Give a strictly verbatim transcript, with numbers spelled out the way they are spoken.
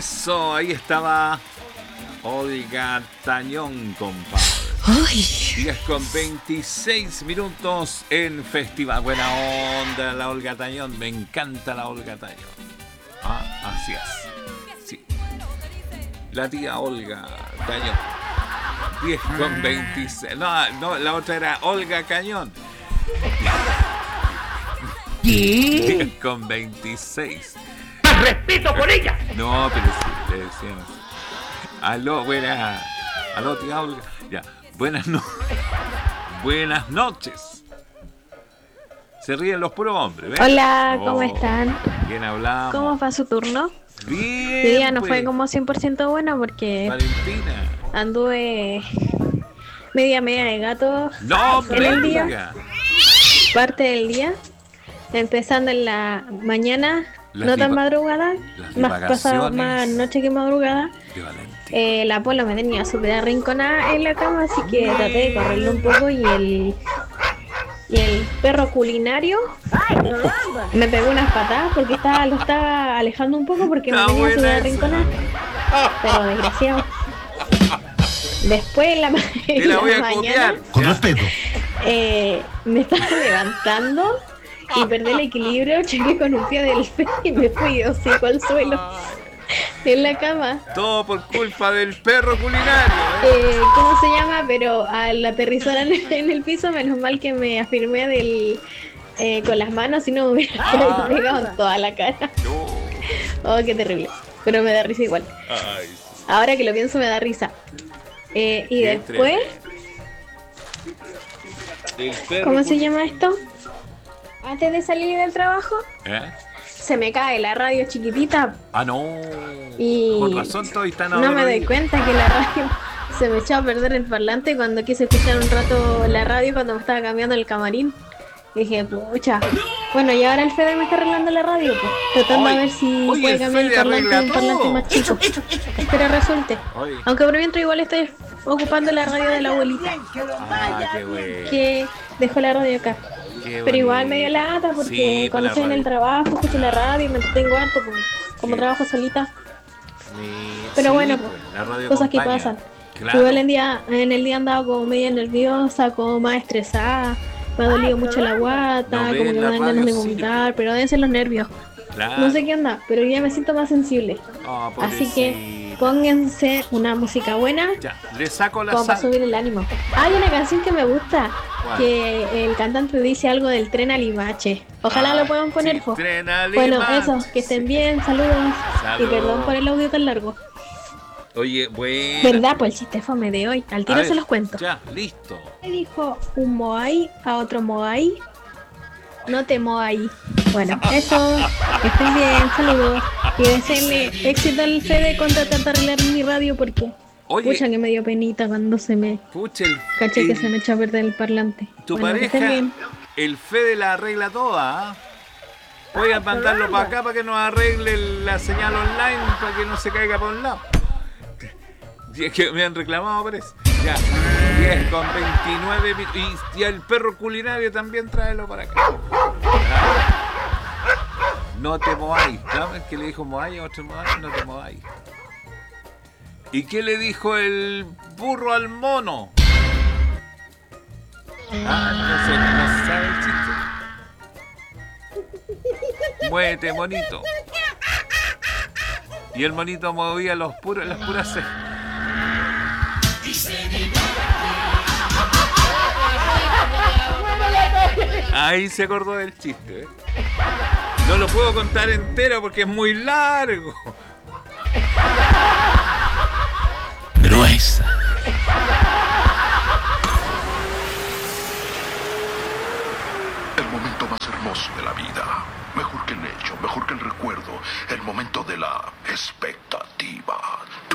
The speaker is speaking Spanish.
Eso, ahí estaba Olga Tañón, compadre. Ay. diez con veintiséis minutos en Festival. Buena onda la Olga Tañón. Me encanta la Olga Tañón. Ah, así es. Sí. La tía Olga Tañón. diez con veintiséis. No, no, la otra era Olga Cañón. ¿Qué? diez con veintiséis. ¡Más respeto por ella! No, pero sí, le decían así. Aló, buena. Aló, tía Olga. Ya. Buenas noches. Buenas noches. Se ríen los puros hombres, ¿ves? Hola, ¿cómo Oh, están? ¿Quién hablamos? ¿Cómo va su turno? Bien. Mi día no pues. fue como cien por ciento bueno porque Valentina. anduve media media de gato No, en el día, venga. parte del día, empezando en la mañana, Las no tan diva- madrugada, las más pasado divagaciones más noche que madrugada. De Valentina. Eh, la Polo me tenía súper arrinconada en la cama, así que traté de correrle un poco y el y el perro culinario me pegó unas patadas porque estaba, lo estaba alejando un poco porque me Está tenía buena súper esa. arrinconada. Pero desgraciado. Después en la, ma- Te en la la voy a mañana copiar. Con respeto. eh, me estaba levantando y perdí el equilibrio, choqué con un pie del fe y me fui de hocico al suelo en la cama. Todo por culpa del perro culinario. ¿eh? Eh, ¿Cómo se llama? Pero al aterrizar en, en el piso, menos mal que me afirmé del eh, con las manos y no me hubiera pegado en toda la cara. No. Oh, qué terrible. Pero me da risa igual. Ay, Ahora que lo pienso me da risa. Eh, y qué después, tremendo. El perro ¿cómo se cul- llama esto? Antes de salir del trabajo, ¿Eh? se me cae la radio chiquitita Ah, no. y Con razón todos están no me doy adoloridos. cuenta que la radio se me echó a perder el parlante cuando quise escuchar un rato la radio cuando me estaba cambiando el camarín. Y dije, pucha. Bueno, y ahora el Fede me está arreglando la radio, pues, tratando Oye, a ver si oye, puede el cambiar el Fede parlante arregla a un parlante todo. más chico. Espero resulte. Oye. Aunque por mientras igual estoy ocupando la radio de la abuelita, Ah, qué bueno. que dejó la radio acá. Qué Pero igual bonito. me dio lata porque Sí, cuando por estoy la en el radio. trabajo escucho la radio y me entretengo harto porque como Sí. trabajo solita. Ni- Pero sí, bueno, pues, la radio cosas que acompaña. pasan. Claro. Igual en, día, en el día andaba como media nerviosa, como más estresada, me ha dolido mucho la guata, No ve, como que me la dan ganas de radio vomitar, pero deben ser los nervios. Claro. No sé qué onda, pero ya me siento más sensible. Ah, Así que pobrecita. pónganse una música buena Ya, le saco la como para sal. subir el ánimo. Hay una canción que me gusta, ¿Cuál? que el cantante dice algo del tren a Limache. Ojalá Ah, lo puedan poner. sí, po. tren a Bueno, Limache, eso, que estén sí. bien, saludos. Saludos. Y perdón por el audio tan largo. Oye, bueno. ¿Verdad? Pues el chiste fome de hoy. Al tiro se los cuento. Ya, listo. Le dijo un Moai a otro Moai: no te Moai. Bueno, eso. Que estén bien, saludos. Y deseenle éxito al Fede con tratar de arreglar mi radio porque Oye. pucha que me dio penita cuando se me Pucha, el, caché que el- se me echó a perder el parlante. tu Bueno, que estén pareja, bien. el Fede la arregla toda. ¿ah? Voy a mandarlo para acá para que nos arregle la señal online, para que no se caiga por un lado. Y es que me han reclamado, parece. Ya, diez con veintinueve. Y, y el perro culinario también tráelo para acá. Ah. No te moáis. Claro, es que le dijo moáis a otro moáis, no te moáis. ¿Y qué le dijo el burro al mono? Ah, no sé, no sabe el chiste. Muévete, monito. Y el monito movía los puros, las puras cejas. Ahí se acordó del chiste, ¿eh? No lo puedo contar entero porque es muy largo. Gruesa. El momento más hermoso de la vida. Mejor que el hecho, mejor que el recuerdo. El momento de la expectativa.